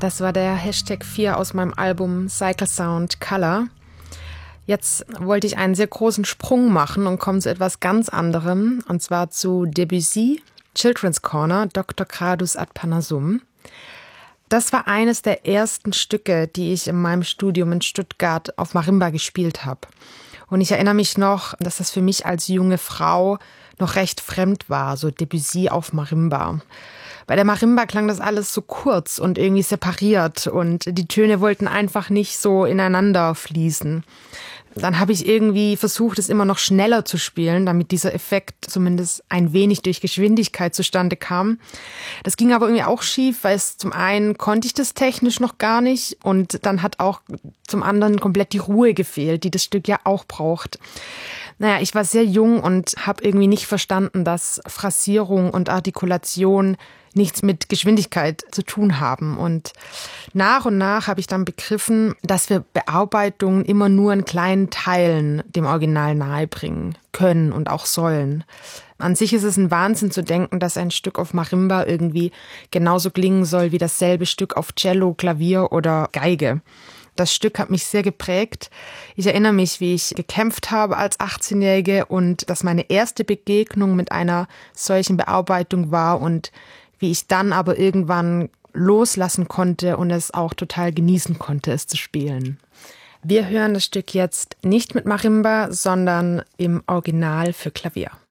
Das war der Hashtag 4 aus meinem Album Cycle Sound Color. Jetzt wollte ich einen sehr großen Sprung machen und komme zu etwas ganz anderem, und zwar zu Debussy, Children's Corner, Dr. Gradus ad Parnassum. Das war eines der ersten Stücke, die ich in meinem Studium in Stuttgart auf Marimba gespielt habe. Und ich erinnere mich noch, dass das für mich als junge Frau noch recht fremd war, so Debussy auf Marimba. Bei der Marimba klang das alles so kurz und irgendwie separiert und die Töne wollten einfach nicht so ineinander fließen. Dann habe ich irgendwie versucht, es immer noch schneller zu spielen, damit dieser Effekt zumindest ein wenig durch Geschwindigkeit zustande kam. Das ging aber irgendwie auch schief, weil es zum einen konnte ich das technisch noch gar nicht und dann hat auch zum anderen komplett die Ruhe gefehlt, die das Stück ja auch braucht. Naja, ich war sehr jung und habe irgendwie nicht verstanden, dass Phrasierung und Artikulation nichts mit Geschwindigkeit zu tun haben. Und nach habe ich dann begriffen, dass wir Bearbeitungen immer nur in kleinen Teilen dem Original nahebringen können und auch sollen. An sich ist es ein Wahnsinn zu denken, dass ein Stück auf Marimba irgendwie genauso klingen soll wie dasselbe Stück auf Cello, Klavier oder Geige. Das Stück hat mich sehr geprägt. Ich erinnere mich, wie ich gekämpft habe als 18-Jährige und dass meine erste Begegnung mit einer solchen Bearbeitung war und wie ich dann aber irgendwann loslassen konnte und es auch total genießen konnte, es zu spielen. Wir hören das Stück jetzt nicht mit Marimba, sondern im Original für Klavier.